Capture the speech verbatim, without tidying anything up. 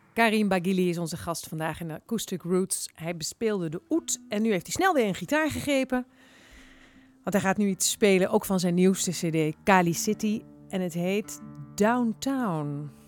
Karim Baghili is onze gast vandaag in de Acoustic Roots. Hij bespeelde de oud en nu heeft hij snel weer een gitaar gegrepen. Want hij gaat nu iets spelen, ook van zijn nieuwste cd, Kali City. En het heet Downtown.